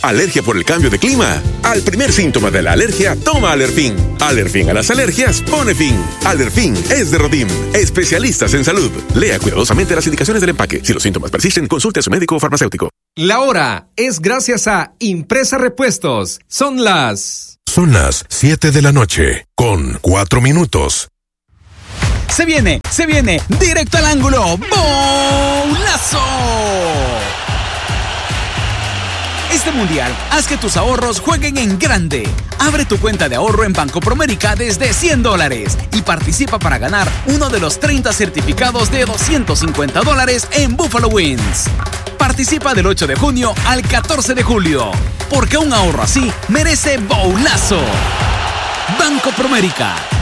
Alergia por el cambio de clima. Al primer síntoma de la alergia, toma Alerfin. Alerfin a las alergias pone fin. Alerfin es de Rodim. Especialistas en salud. Lea cuidadosamente las indicaciones del empaque. Si los síntomas persisten, consulte a su médico o farmacéutico. La hora es gracias a Impresa Repuestos. Son las 7 de la noche, con 4 minutos. Se viene, directo al ángulo, ¡Boulazo! Este mundial, haz que tus ahorros jueguen en grande. Abre tu cuenta de ahorro en Banco Promérica desde $100 y participa para ganar uno de los 30 certificados de $250 en Buffalo Wings. Participa del 8 de junio al 14 de julio, porque un ahorro así merece Boulazo. Banco Promérica.